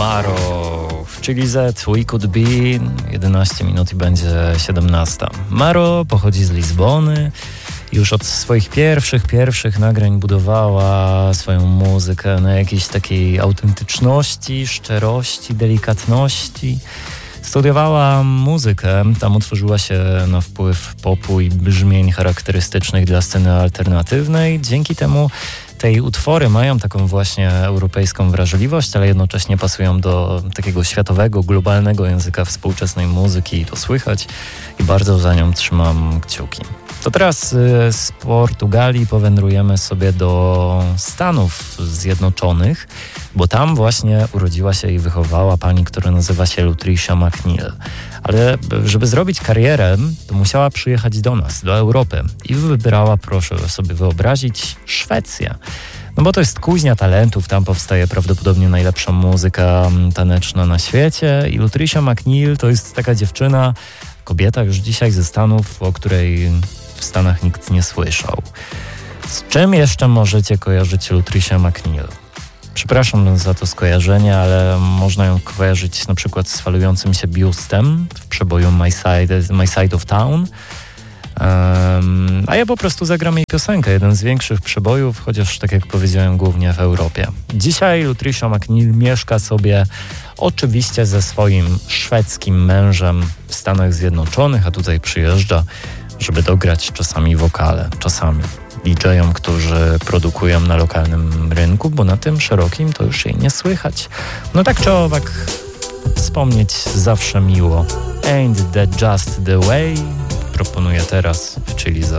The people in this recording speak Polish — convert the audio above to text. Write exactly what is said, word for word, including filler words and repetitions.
Maro w Chili Z, We Could Be, jedenaście minut i będzie siedemnasta. Maro pochodzi z Lizbony. Już od swoich pierwszych, pierwszych nagrań budowała swoją muzykę na jakiejś takiej autentyczności, szczerości, delikatności. Studiowała muzykę, tam utworzyła się na wpływ popu i brzmień charakterystycznych dla sceny alternatywnej. Dzięki temu tej utwory mają taką właśnie europejską wrażliwość, ale jednocześnie pasują do takiego światowego, globalnego języka współczesnej muzyki i to słychać i bardzo za nią trzymam kciuki. To teraz z Portugalii powędrujemy sobie do Stanów Zjednoczonych, bo tam właśnie urodziła się i wychowała pani, która nazywa się Lutricia McNeil. Ale żeby zrobić karierę, to musiała przyjechać do nas, do Europy i wybrała, proszę sobie wyobrazić, Szwecję. No bo to jest kuźnia talentów, tam powstaje prawdopodobnie najlepsza muzyka taneczna na świecie i Lutricia McNeil to jest taka dziewczyna, kobieta już dzisiaj ze Stanów, o której w Stanach nikt nie słyszał. Z czym jeszcze możecie kojarzyć Lutricię McNeil? Przepraszam za to skojarzenie, ale można ją kojarzyć na przykład z falującym się biustem w przeboju My Side, My Side of Town. Um, a ja po prostu zagram jej piosenkę, jeden z większych przebojów, chociaż tak jak powiedziałem głównie w Europie. Dzisiaj Lutricia McNeil mieszka sobie oczywiście ze swoim szwedzkim mężem w Stanach Zjednoczonych, a tutaj przyjeżdża, żeby dograć czasami wokale, czasami didżejom, którzy produkują na lokalnym rynku, bo na tym szerokim to już jej nie słychać. No tak czy owak, wspomnieć zawsze miło. Ain't that just the way? Proponuję teraz w Chili Z.